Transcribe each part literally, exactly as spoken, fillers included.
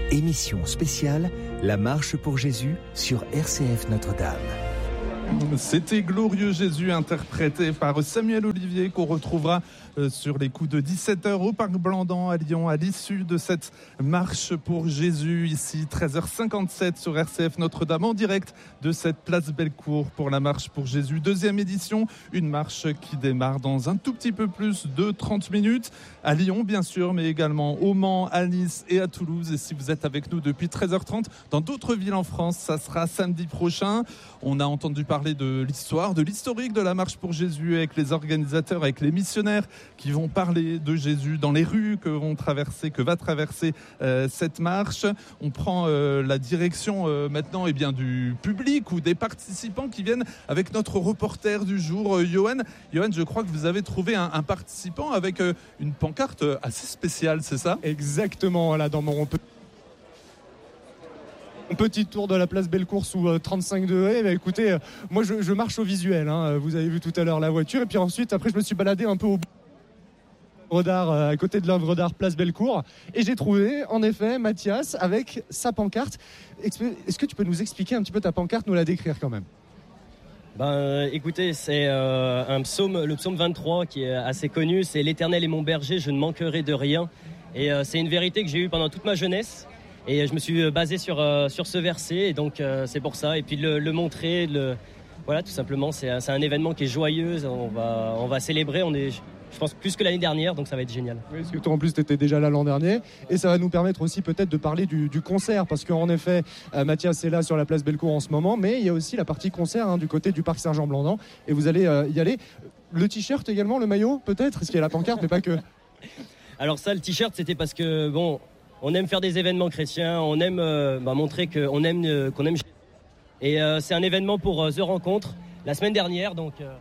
Émission spéciale, la marche pour Jésus sur R C F Notre-Dame. C'était Glorieux Jésus, interprété par Samuel Olivier, qu'on retrouvera sur les coups de dix-sept heures au Parc Blandan à Lyon, à l'issue de cette marche pour Jésus, ici treize heures cinquante-sept sur R C F Notre-Dame, en direct de cette place Bellecour pour la marche pour Jésus. Deuxième édition, une marche qui démarre dans un tout petit peu plus de trente minutes, à Lyon bien sûr, mais également au Mans, à Nice et à Toulouse. Et si vous êtes avec nous depuis treize heures trente, dans d'autres villes en France, ça sera samedi prochain. On a entendu parler de l'histoire, de l'historique de la marche pour Jésus avec les organisateurs, avec les missionnaires qui vont parler de Jésus dans les rues que vont traverser, que va traverser euh, cette marche. On prend euh, la direction euh, maintenant eh bien, du public ou des participants qui viennent avec notre reporter du jour, euh, Johan. Johan, je crois que vous avez trouvé un, un participant avec euh, une pancarte assez spéciale, c'est ça ? Exactement, là dans mon petit tour de la place Bellecour sous trente-cinq degrés. Bah, écoutez, euh, moi je, je marche au visuel, hein. Vous avez vu tout à l'heure la voiture, et puis ensuite après je me suis baladé un peu au bout d'art, à côté de l'œuvre d'art place Bellecour, et j'ai trouvé en effet Mathias avec sa pancarte. Est-ce que tu peux nous expliquer un petit peu ta pancarte, nous la décrire quand même ? Ben, euh, écoutez, c'est euh, un psaume, le psaume vingt-trois qui est assez connu, c'est « L'Éternel est mon berger, je ne manquerai de rien ». Et euh, c'est une vérité que j'ai eue pendant toute ma jeunesse. Et je me suis basé sur, euh, sur ce verset, et donc euh, c'est pour ça. Et puis le, le montrer, le, voilà, tout simplement, c'est un, c'est un événement qui est joyeux. On va, on va célébrer, on est, je pense, plus que l'année dernière, donc ça va être génial. Oui, parce que toi en plus tu étais déjà là l'an dernier, et ça va nous permettre aussi peut-être de parler du, du concert, parce qu'en effet, euh, Mathias est là sur la place Bellecour en ce moment, mais il y a aussi la partie concert hein, du côté du Parc Sergent-Blandan, et vous allez euh, y aller. Le t-shirt également, le maillot peut-être, parce qu'il y a la pancarte, mais pas que. Alors ça, le t-shirt, c'était parce que, bon... On aime faire des événements chrétiens, on aime euh, bah, montrer qu'on aime, euh, qu'on aime Jésus. Et euh, c'est un événement pour euh, The Rencontre, la semaine dernière. Donc, euh...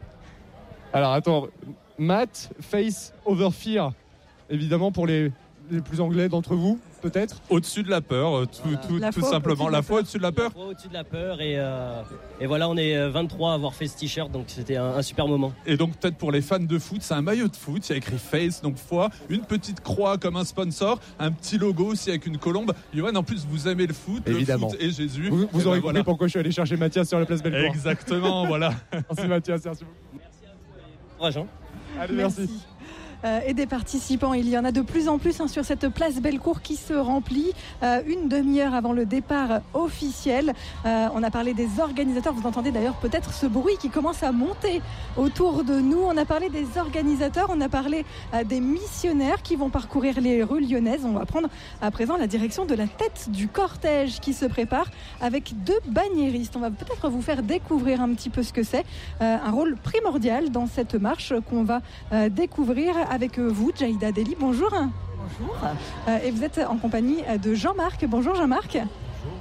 Alors attends, Matt, Face Over Fear, évidemment pour les, les plus anglais d'entre vous, peut-être. Au-dessus de la peur, tout, voilà. tout, la tout simplement. La foi au-dessus de la peur. La foi au-dessus de la peur. Et, euh, et voilà, on est vingt-trois à avoir fait ce t-shirt, donc c'était un, un super moment. Et donc peut-être pour les fans de foot, c'est un maillot de foot, il y a écrit Face, donc foi, une petite croix comme un sponsor, un petit logo aussi avec une colombe. Johan, en plus vous aimez le foot, évidemment. Le foot et Jésus. Vous, vous et aurez ben, compris voilà. Pourquoi je suis allé chercher Mathias sur la place Bellecour. Exactement, voilà. Merci Mathias, merci beaucoup. Merci à vous. Courage, hein. Allez, merci. merci. Euh, et des participants, il y en a de plus en plus hein, sur cette place Bellecour qui se remplit euh, une demi-heure avant le départ officiel. Euh, on a parlé des organisateurs, vous entendez d'ailleurs peut-être ce bruit qui commence à monter autour de nous. On a parlé des organisateurs, on a parlé euh, des missionnaires qui vont parcourir les rues lyonnaises. On va prendre à présent la direction de la tête du cortège qui se prépare avec deux banniéristes. On va peut-être vous faire découvrir un petit peu ce que c'est, euh, un rôle primordial dans cette marche qu'on va euh, découvrir avec vous, Jaïda Deli. Bonjour. Bonjour. Euh, et vous êtes en compagnie de Jean-Marc. Bonjour Jean-Marc. Bonjour.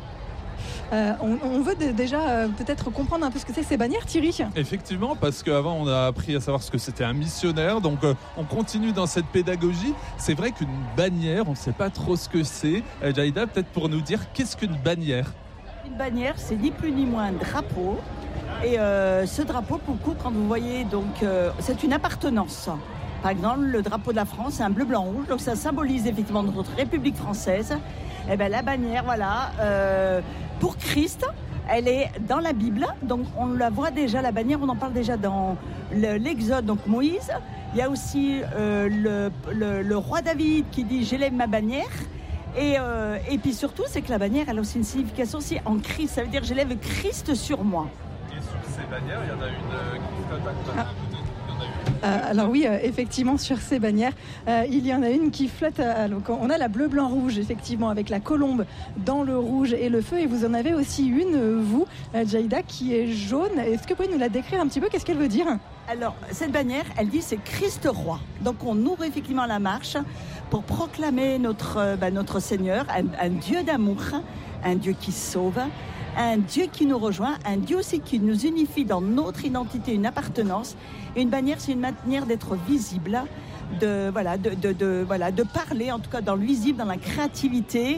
Euh, on, on veut d- déjà euh, peut-être comprendre un peu ce que c'est ces bannières, Thierry. Effectivement, parce qu'avant on a appris à savoir ce que c'était un missionnaire, donc euh, on continue dans cette pédagogie. C'est vrai qu'une bannière, on ne sait pas trop ce que c'est. Euh, Jaïda, peut-être pour nous dire, qu'est-ce qu'une bannière ? Une bannière, c'est ni plus ni moins un drapeau. Et euh, ce drapeau, pour le coup, quand vous voyez, donc, euh, c'est une appartenance. Par exemple, le drapeau de la France, c'est un bleu, blanc, rouge. Donc ça symbolise effectivement notre République française. Et bien la bannière, voilà, euh, pour Christ, elle est dans la Bible. Donc on la voit déjà, la bannière, on en parle déjà dans le, l'Exode, donc Moïse. Il y a aussi euh, le, le, le roi David qui dit « j'élève ma bannière ». Et, euh, et puis surtout, c'est que la bannière, elle a aussi une signification aussi en Christ. Ça veut dire « j'élève Christ sur moi ». Et sur ces bannières, il y en a une euh, qui flotte à côté. Ah. Euh, alors oui, euh, effectivement, sur ces bannières, euh, il y en a une qui flotte. Euh, donc on a la bleu, blanc, rouge, effectivement, avec la colombe dans le rouge et le feu. Et vous en avez aussi une, euh, vous, euh, Jaïda, qui est jaune. Est-ce que vous pouvez nous la décrire un petit peu ? Qu'est-ce qu'elle veut dire ? Alors, cette bannière, elle dit c'est Christ roi. Donc on ouvre effectivement la marche pour proclamer notre, euh, bah, notre Seigneur, un, un Dieu d'amour, un Dieu qui sauve, un Dieu qui nous rejoint, un Dieu aussi qui nous unifie dans notre identité, une appartenance. Et une bannière, c'est une manière d'être visible, de, voilà, de, de, de, voilà, de parler, en tout cas dans le visible, dans la créativité.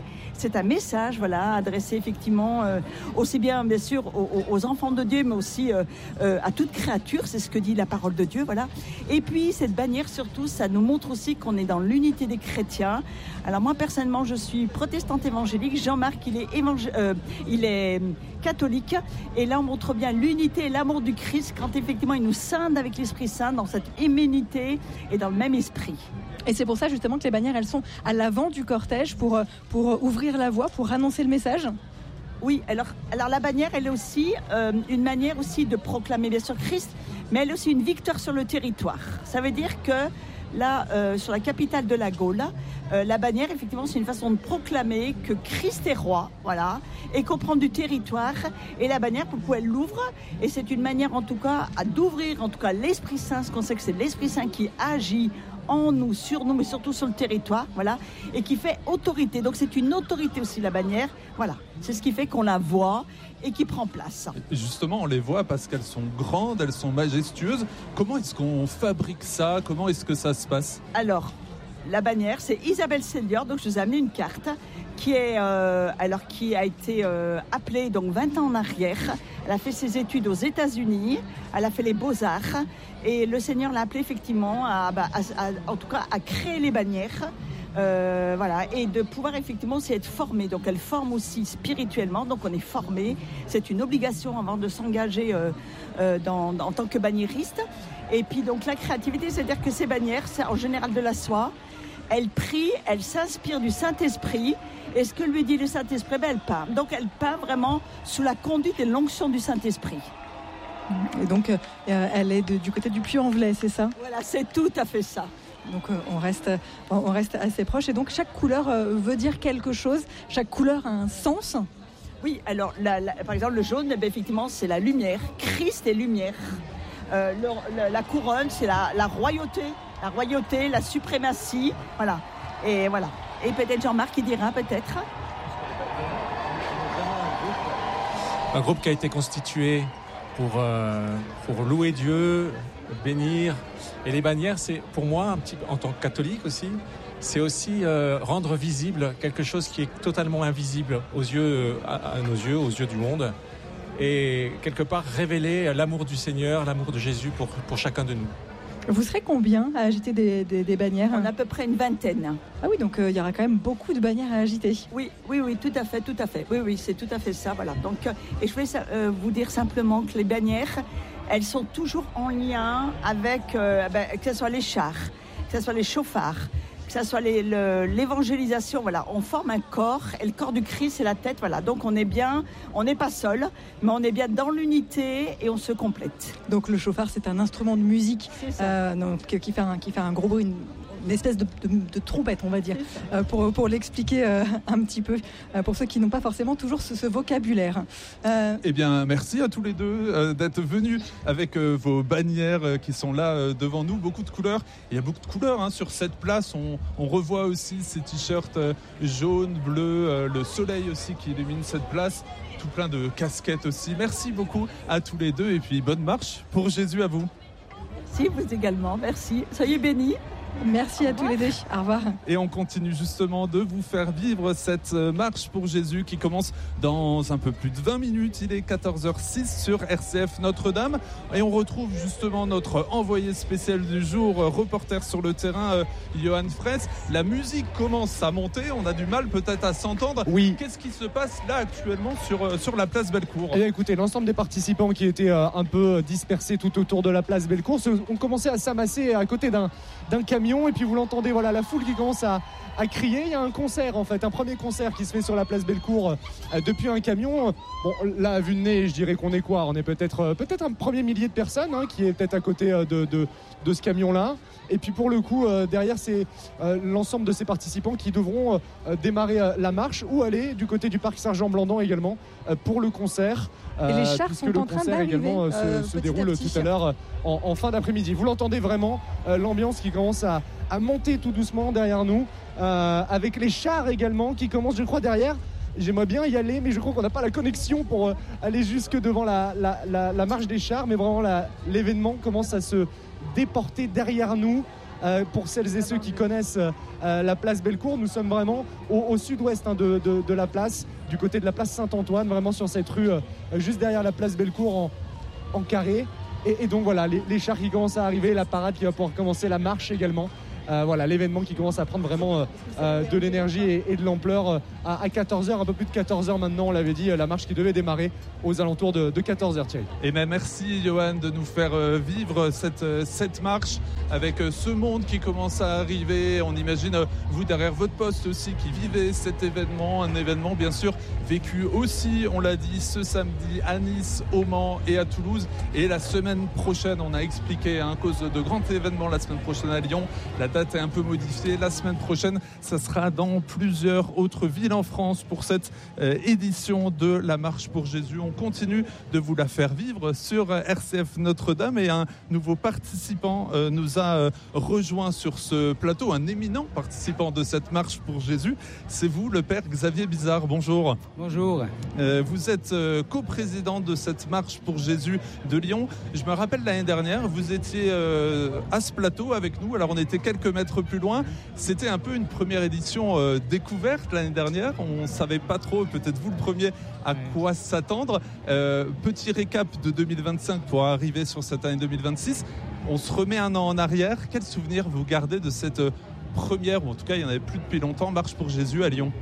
c'est un message, voilà, adressé effectivement euh, aussi bien, bien sûr, aux, aux enfants de Dieu, mais aussi euh, euh, à toute créature. C'est ce que dit la parole de Dieu, voilà. Et puis, cette bannière, surtout, ça nous montre aussi qu'on est dans l'unité des chrétiens. Alors moi, personnellement, je suis protestante évangélique. Jean-Marc, il est, évangé- euh, il est catholique. Et là, on montre bien l'unité et l'amour du Christ quand effectivement, il nous scinde avec l'Esprit Saint dans cette immunité et dans le même esprit. Et c'est pour ça justement que les bannières, elles sont à l'avant du cortège pour, pour ouvrir la voie, pour annoncer le message. Oui, alors, alors la bannière, elle est aussi euh, une manière aussi de proclamer bien sûr Christ, mais elle est aussi une victoire sur le territoire. Ça veut dire que là, euh, sur la capitale de la Gaule, euh, la bannière, effectivement, c'est une façon de proclamer que Christ est roi, voilà, et qu'on prend du territoire. Et la bannière, vous pouvez l'ouvrir, et c'est une manière, en tout cas, à d'ouvrir, en tout cas, l'Esprit Saint, parce qu'on sait que c'est l'Esprit Saint qui agit en nous, sur nous, mais surtout sur le territoire, voilà, et qui fait autorité. Donc c'est une autorité aussi, la bannière, voilà. C'est ce qui fait qu'on la voit et qui prend place. Justement, on les voit parce qu'elles sont grandes, elles sont majestueuses. Comment est-ce qu'on fabrique ça? Comment est-ce que ça se passe? Alors, la bannière, c'est Isabelle Sellier, donc je vous ai amené une carte qui, est, euh, alors, qui a été euh, appelée donc vingt ans en arrière. Elle a fait ses études aux États-Unis, elle a fait les Beaux-Arts, et le Seigneur l'a appelée effectivement, à, à, à, en tout cas, à créer les bannières. Euh, voilà, et de pouvoir effectivement aussi être formé. Donc elle forme aussi spirituellement, donc on est formé. C'est une obligation avant de s'engager euh, euh, dans, en tant que banniériste. Et puis donc la créativité, c'est-à-dire que ces bannières, c'est en général de la soie. Elle prie, elle s'inspire du Saint-Esprit. Et ce que lui dit le Saint-Esprit, ben elle peint. Donc elle peint vraiment sous la conduite et l'onction du Saint-Esprit. Et donc euh, elle est de, du côté du Puy-en-Velay, c'est ça? Voilà, c'est tout à fait ça. Donc euh, on reste, on reste assez proche. Et donc chaque couleur euh, veut dire quelque chose. Chaque couleur a un sens. Oui, alors la, la, par exemple le jaune, ben, effectivement, c'est la lumière. Christ est lumière. Euh, le, le, la couronne, c'est la, la royauté. La royauté, la suprématie. Voilà. Et voilà. Et peut-être Jean-Marc qui dira peut-être. Un groupe qui a été constitué pour, euh, pour louer Dieu, bénir. Et les bannières, c'est pour moi, un petit, en tant que catholique aussi, c'est aussi euh, rendre visible quelque chose qui est totalement invisible aux yeux, à, à nos yeux, aux yeux du monde. Et quelque part révéler l'amour du Seigneur, l'amour de Jésus pour, pour chacun de nous. Vous serez combien à agiter des, des, des bannières? On a à peu près une vingtaine. Ah oui, donc il euh, y aura quand même beaucoup de bannières à agiter. Oui, oui, oui, tout à fait, tout à fait. Oui, oui, c'est tout à fait ça, voilà. Donc, euh, et je voulais euh, vous dire simplement que les bannières, elles sont toujours en lien avec, euh, ben, que ce soit les chars, que ce soit les chauffards, que ce soit les, le, l'évangélisation, voilà. On forme un corps, et le corps du Christ, c'est la tête, voilà. Donc on est bien, on n'est pas seul, mais on est bien dans l'unité et on se complète. Donc le chauffard, c'est un instrument de musique euh, donc, qui, fait un, qui fait un gros bruit, une, une espèce de, de, de trompette, on va dire, euh, pour, pour l'expliquer euh, un petit peu, euh, pour ceux qui n'ont pas forcément toujours ce, ce vocabulaire. Euh... Eh bien, merci à tous les deux euh, d'être venus avec euh, vos bannières euh, qui sont là euh, devant nous. Beaucoup de couleurs. Il y a beaucoup de couleurs hein, sur cette place. On, on revoit aussi ces t-shirts euh, jaunes, bleus, euh, le soleil aussi qui illumine cette place. Tout plein de casquettes aussi. Merci beaucoup à tous les deux et puis bonne marche pour Jésus à vous. Merci, vous également. Merci. Soyez bénis. Merci à tous les deux. Au revoir. Et on continue justement de vous faire vivre cette marche pour Jésus qui commence dans un peu plus de vingt minutes. Il est quatorze heures six sur R C F Notre-Dame. Et on retrouve justement notre envoyé spécial du jour, reporter sur le terrain, Johan Fraisse. La musique commence à monter. On a du mal peut-être à s'entendre. Oui. Qu'est-ce qui se passe là actuellement sur, sur la place Bellecour? Eh bien, écoutez, l'ensemble des participants qui étaient euh, un peu dispersés tout autour de la place Bellecour ont commencé à s'amasser à côté d'un, d'un camion. Et puis vous l'entendez, voilà, la foule qui commence à, à crier. Il y a un concert en fait, un premier concert qui se fait sur la place Bellecour euh, depuis un camion. Bon, là, à vue de nez, je dirais qu'on est quoi? On est peut-être, euh, peut-être un premier millier de personnes hein, qui est peut-être à côté euh, de, de, de ce camion-là. Et puis pour le coup, euh, derrière, c'est euh, l'ensemble de ces participants qui devront euh, démarrer euh, la marche ou aller du côté du parc Sergent-Blandan également euh, pour le concert. Euh, Et les chars puisque sont le en train concert d'arriver, également euh, euh, se, se déroule à tout à l'heure euh, en, en fin d'après-midi. Vous l'entendez vraiment, euh, l'ambiance qui commence à, à monter tout doucement derrière nous, euh, avec les chars également qui commencent, je crois, derrière. J'aimerais bien y aller, mais je crois qu'on n'a pas la connexion pour euh, aller jusque devant la, la, la, la marche des chars. Mais vraiment, la, l'événement commence à se déporter derrière nous. Euh, pour celles et ceux qui connaissent euh, la place Bellecour, nous sommes vraiment au, au sud-ouest hein, de, de, de la place, du côté de la place Saint-Antoine, vraiment sur cette rue euh, juste derrière la place Bellecour en, en carré. Et, et donc voilà, les, les chars qui commencent à arriver, la parade qui va pouvoir commencer, la marche également. Euh, voilà, l'événement qui commence à prendre vraiment euh, euh, de l'énergie et, et de l'ampleur euh, à, à quatorze heures, un peu plus de quatorze heures maintenant, on l'avait dit, la marche qui devait démarrer aux alentours de, de quatorze heures, Thierry. Et bien merci Johan de nous faire euh, vivre cette, euh, cette marche avec euh, ce monde qui commence à arriver. On imagine euh, vous derrière votre poste aussi qui vivez cet événement, un événement bien sûr vécu aussi, on l'a dit, ce samedi à Nice, au Mans et à Toulouse. Et la semaine prochaine, on a expliqué à hein, cause de grands événements la semaine prochaine à Lyon. La date est un peu modifiée. La semaine prochaine, ça sera dans plusieurs autres villes en France pour cette euh, édition de la Marche pour Jésus. On continue de vous la faire vivre sur R C F Notre-Dame et un nouveau participant euh, nous a euh, rejoint sur ce plateau, un éminent participant de cette Marche pour Jésus. C'est vous, le Père Xavier Bizard. Bonjour. Bonjour. Euh, vous êtes euh, coprésident de cette Marche pour Jésus de Lyon. Je me rappelle l'année dernière, vous étiez euh, à ce plateau avec nous. Alors on était quelques mètres plus loin. C'était un peu une première édition euh, découverte l'année dernière. On ne savait pas trop, peut-être vous le premier, à quoi s'attendre. Euh, petit récap de deux mille vingt-cinq pour arriver sur cette année deux mille vingt-six. On se remet un an en arrière. Quel souvenir vous gardez de cette euh, première, ou en tout cas il n'y en avait plus depuis longtemps, Marche pour Jésus à Lyon?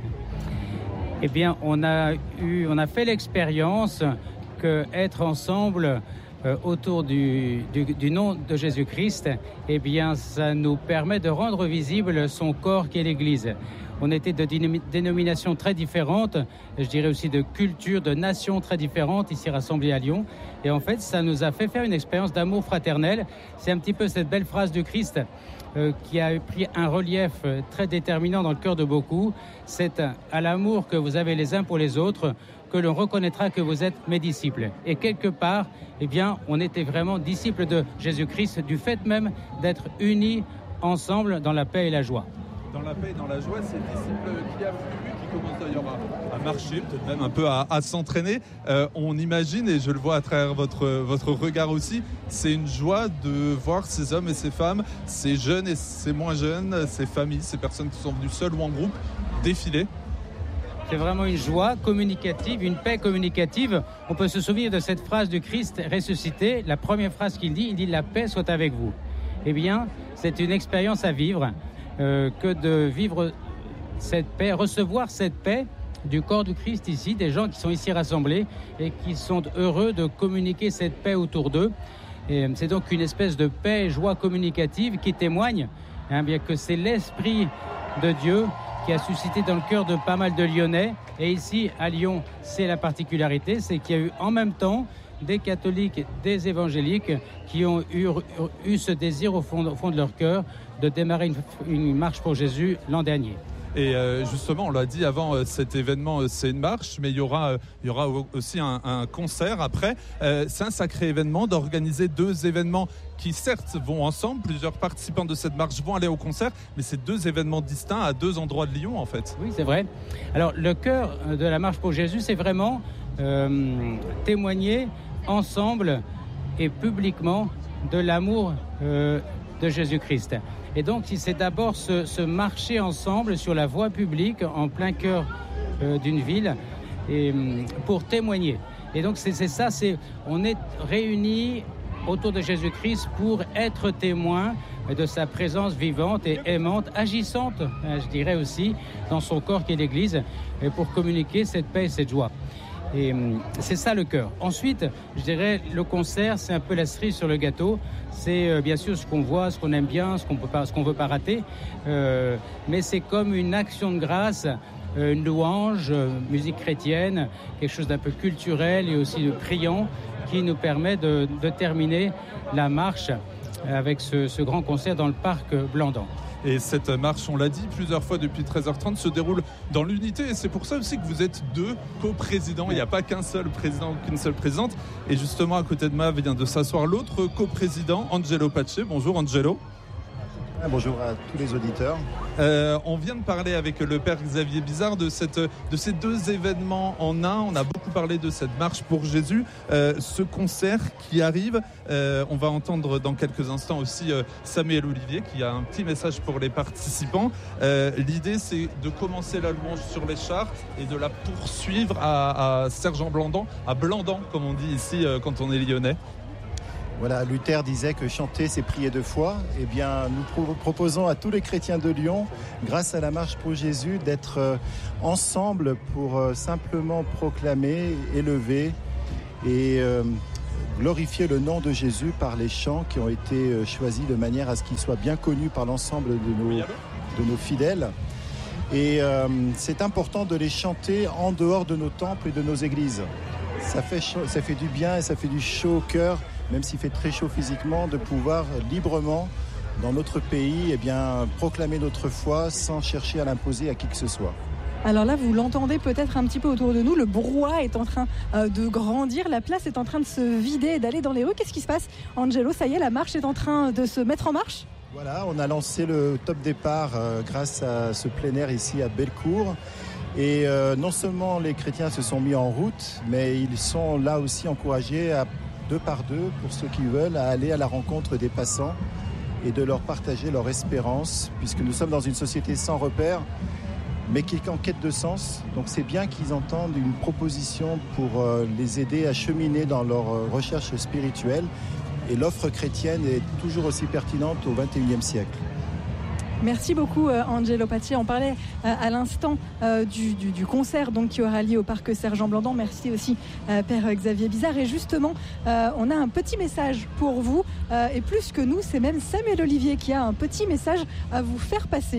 Eh bien, on a eu, on a fait l'expérience que être ensemble euh, autour du, du, du nom de Jésus-Christ, eh bien, ça nous permet de rendre visible son corps qui est l'Église. On était de dénominations très différentes, je dirais aussi de cultures, de nations très différentes ici rassemblées à Lyon. Et en fait, ça nous a fait faire une expérience d'amour fraternel. C'est un petit peu cette belle phrase du Christ euh, qui a pris un relief très déterminant dans le cœur de beaucoup. C'est à l'amour que vous avez les uns pour les autres que l'on reconnaîtra que vous êtes mes disciples. Et quelque part, eh bien, on était vraiment disciples de Jésus-Christ du fait même d'être unis ensemble dans la paix et la joie. Dans la paix et dans la joie, ces disciples qui affluent, qui commencent d'ailleurs à, à marcher, peut-être même un peu à, à s'entraîner. Euh, on imagine, et je le vois à travers votre, votre regard aussi, c'est une joie de voir ces hommes et ces femmes, ces jeunes et ces moins jeunes, ces familles, ces personnes qui sont venues seules ou en groupe, défiler. C'est vraiment une joie communicative, une paix communicative. On peut se souvenir de cette phrase du Christ ressuscité. La première phrase qu'il dit, il dit « La paix soit avec vous ». Eh bien, c'est une expérience à vivre. Euh, que de vivre cette paix, recevoir cette paix du corps du Christ ici, des gens qui sont ici rassemblés et qui sont heureux de communiquer cette paix autour d'eux. Et c'est donc une espèce de paix et joie communicative qui témoigne hein, bien que c'est l'Esprit de Dieu qui a suscité dans le cœur de pas mal de Lyonnais. Et ici, à Lyon, c'est la particularité, c'est qu'il y a eu en même temps des catholiques, des évangéliques qui ont eu, eu ce désir au fond, au fond de leur cœur de démarrer une, une marche pour Jésus l'an dernier. Et euh, justement, on l'a dit avant, euh, cet événement, euh, c'est une marche, mais il y aura, euh, il y aura aussi un, un concert après. Euh, c'est un sacré événement d'organiser deux événements qui certes vont ensemble. Plusieurs participants de cette marche vont aller au concert, mais c'est deux événements distincts à deux endroits de Lyon en fait. Oui, c'est vrai. Alors le cœur de la marche pour Jésus, c'est vraiment euh, témoigner ensemble et publiquement de l'amour euh, de Jésus-Christ. Et donc, c'est d'abord ce, ce marcher ensemble sur la voie publique en plein cœur euh, d'une ville et, pour témoigner. Et donc, c'est, c'est ça, c'est, on est réunis autour de Jésus-Christ pour être témoins de sa présence vivante et aimante, agissante, je dirais aussi, dans son corps qui est l'Église, pour communiquer cette paix et cette joie. Et c'est ça le cœur. Ensuite, je dirais, le concert, c'est un peu la cerise sur le gâteau. C'est euh, bien sûr ce qu'on voit, ce qu'on aime bien, ce qu'on peut pas, ce qu'on veut pas rater. Euh, mais c'est comme une action de grâce, euh, une louange, euh, musique chrétienne, quelque chose d'un peu culturel et aussi de priant qui nous permet de, de terminer la marche avec ce, ce grand concert dans le parc Blandan. Et cette marche, on l'a dit plusieurs fois depuis treize heures trente, se déroule dans l'unité. Et c'est pour ça aussi que vous êtes deux coprésidents. Il n'y a pas qu'un seul président, qu'une seule présidente. Et justement, à côté de moi vient de s'asseoir l'autre coprésident, Angelo Pace. Bonjour Angelo. Bonjour à tous les auditeurs. Euh, on vient de parler avec le Père Xavier Bizard de, cette, de ces deux événements en un. On a beaucoup parlé de cette marche pour Jésus. Euh, ce concert qui arrive, euh, on va entendre dans quelques instants aussi euh, Samuel Olivier qui a un petit message pour les participants. Euh, l'idée, c'est de commencer la louange sur les chars et de la poursuivre à, à Sergent-Blandan, à Blandan, comme on dit ici euh, quand on est lyonnais. Voilà, Luther disait que chanter, c'est prier de foi. Eh bien, nous pro- proposons à tous les chrétiens de Lyon, grâce à la marche pour Jésus, d'être euh, ensemble pour euh, simplement proclamer, élever et euh, glorifier le nom de Jésus par les chants qui ont été euh, choisis de manière à ce qu'ils soient bien connus par l'ensemble de nos, de nos fidèles. Et euh, c'est important de les chanter en dehors de nos temples et de nos églises. Ça fait, chaud, ça fait du bien et ça fait du chaud au cœur, même s'il fait très chaud physiquement, de pouvoir librement, dans notre pays, eh bien, proclamer notre foi sans chercher à l'imposer à qui que ce soit. Alors là, vous l'entendez peut-être un petit peu autour de nous, le brouhaha est en train euh, de grandir, la place est en train de se vider et d'aller dans les rues. Qu'est-ce qui se passe, Angelo? Ça y est, la marche est en train de se mettre en marche? Voilà, on a lancé le top départ euh, grâce à ce plein air ici à Bellecour. Et euh, non seulement les chrétiens se sont mis en route, mais ils sont là aussi encouragés à deux par deux, pour ceux qui veulent, à aller à la rencontre des passants et de leur partager leur espérance, puisque nous sommes dans une société sans repères, mais qui est en quête de sens. Donc c'est bien qu'ils entendent une proposition pour euh, les aider à cheminer dans leur euh, recherche spirituelle. Et l'offre chrétienne est toujours aussi pertinente au vingt et unième siècle. Merci beaucoup euh, Angelo Pacci. On parlait euh, à l'instant euh, du, du, du concert donc, qui aura lieu au parc Sergent-Blandan. Merci aussi euh, Père Xavier Bizard. Et justement, euh, on a un petit message pour vous. Euh, et plus que nous, c'est même Samuel Olivier qui a un petit message à vous faire passer.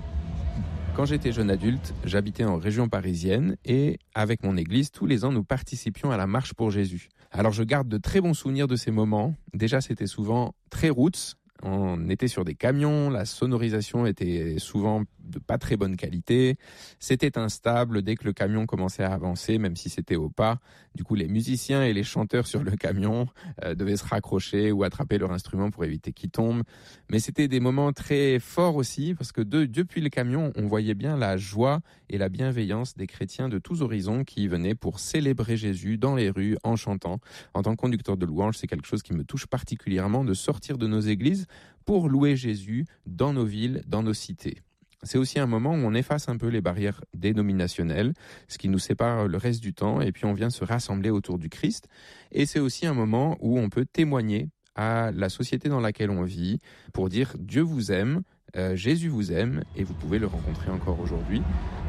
Quand j'étais jeune adulte, j'habitais en région parisienne et avec mon église, tous les ans, nous participions à la marche pour Jésus. Alors je garde de très bons souvenirs de ces moments. Déjà, c'était souvent très roots. On était sur des camions, la sonorisation était souvent de pas très bonne qualité. C'était instable dès que le camion commençait à avancer, même si c'était au pas. Du coup, les musiciens et les chanteurs sur le camion euh, devaient se raccrocher ou attraper leur instrument pour éviter qu'il tombe. Mais c'était des moments très forts aussi, parce que de, depuis le camion, on voyait bien la joie et la bienveillance des chrétiens de tous horizons qui venaient pour célébrer Jésus dans les rues en chantant. En tant que conducteur de louange, c'est quelque chose qui me touche particulièrement de sortir de nos églises pour louer Jésus dans nos villes, dans nos cités. C'est aussi un moment où on efface un peu les barrières dénominationnelles, ce qui nous sépare le reste du temps, et puis on vient se rassembler autour du Christ. Et c'est aussi un moment où on peut témoigner à la société dans laquelle on vit pour dire « Dieu vous aime, euh, Jésus vous aime » et vous pouvez le rencontrer encore aujourd'hui.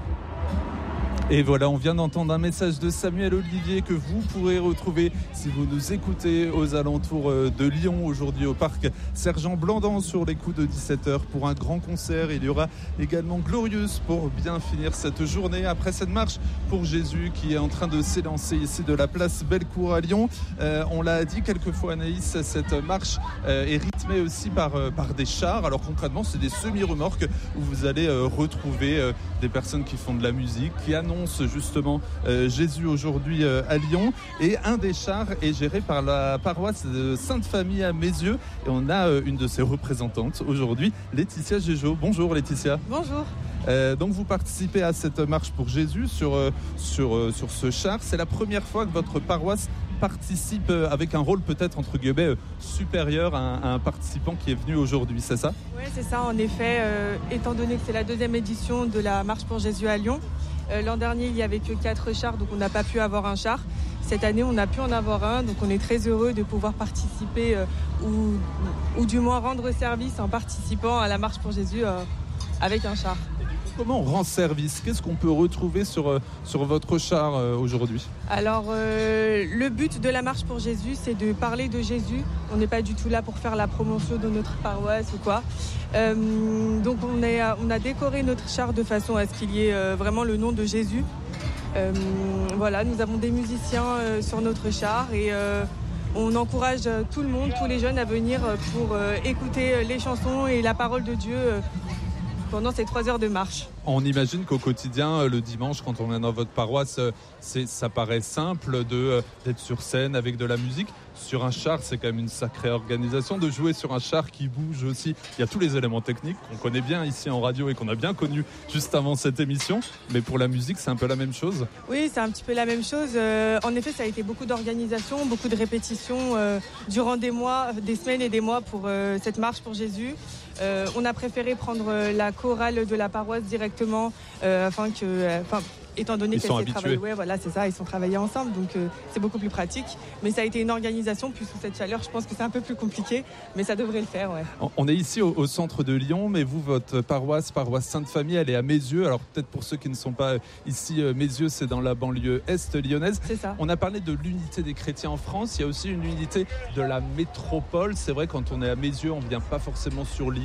Et voilà, on vient d'entendre un message de Samuel Olivier que vous pourrez retrouver si vous nous écoutez aux alentours de Lyon aujourd'hui au parc Sergent-Blandan sur les coups de dix-sept heures pour un grand concert. Il y aura également Glorieuse pour bien finir cette journée après cette marche pour Jésus qui est en train de s'élancer ici de la place Bellecour à Lyon. Euh, on l'a dit quelquefois, Anaïs, cette marche euh, est rythmée aussi par, euh, par des chars. Alors concrètement, c'est des semi-remorques où vous allez euh, retrouver euh, des personnes qui font de la musique, qui annoncent justement euh, Jésus aujourd'hui euh, à Lyon, et un des chars est géré par la paroisse de Sainte-Famille à Mézieux et on a euh, une de ses représentantes aujourd'hui, Laetitia Gégeau. Bonjour Laetitia. Bonjour. Euh, donc vous participez à cette marche pour Jésus sur, euh, sur, euh, sur ce char. C'est la première fois que votre paroisse participe euh, avec un rôle peut-être entre guillemets euh, supérieur à un, à un participant qui est venu aujourd'hui, c'est ça? Oui, c'est ça, en effet, euh, étant donné que c'est la deuxième édition de la marche pour Jésus à Lyon. Euh, l'an dernier, il n'y avait que quatre chars, donc on n'a pas pu avoir un char. Cette année, on a pu en avoir un, donc on est très heureux de pouvoir participer euh, ou, ou du moins rendre service en participant à la marche pour Jésus euh, avec un char. Comment on rend service? Qu'est-ce qu'on peut retrouver sur, sur votre char euh, aujourd'hui? Alors, euh, le but de la marche pour Jésus, c'est de parler de Jésus. On n'est pas du tout là pour faire la promotion de notre paroisse ou quoi. Euh, donc, on, est, on a décoré notre char de façon à ce qu'il y ait euh, vraiment le nom de Jésus. Euh, voilà, nous avons des musiciens euh, sur notre char et euh, on encourage tout le monde, tous les jeunes à venir pour euh, écouter les chansons et la parole de Dieu euh, pendant ces trois heures de marche. On imagine qu'au quotidien, le dimanche, quand on est dans votre paroisse, c'est, ça paraît simple de, d'être sur scène avec de la musique. sur un char, c'est quand même une sacrée organisation. De jouer sur un char qui bouge aussi, il y a tous les éléments techniques qu'on connaît bien ici en radio et qu'on a bien connus juste avant cette émission. Mais pour la musique, c'est un peu la même chose. Oui, c'est un petit peu la même chose. Euh, en effet, ça a été beaucoup d'organisation, beaucoup de répétitions euh, durant des mois, des semaines et des mois pour euh, cette marche pour Jésus. Euh, on a préféré prendre la chorale de la paroisse directement euh, afin que... Euh, étant donné qu'ils qu'elles travaillent, ouais, voilà, c'est ça, ils sont travaillés ensemble, donc euh, c'est beaucoup plus pratique. Mais ça a été une organisation, puis sous cette chaleur, je pense que c'est un peu plus compliqué, mais ça devrait le faire, ouais. On est ici au, au centre de Lyon, mais vous, votre paroisse, paroisse Sainte-Famille, elle est à Mézieux. Alors peut-être pour ceux qui ne sont pas ici, Mézieux, c'est dans la banlieue est lyonnaise. C'est ça. On a parlé de l'unité des chrétiens en France, il y a aussi une unité de la métropole. C'est vrai, quand on est à Mézieux, on ne vient pas forcément sur Lyon.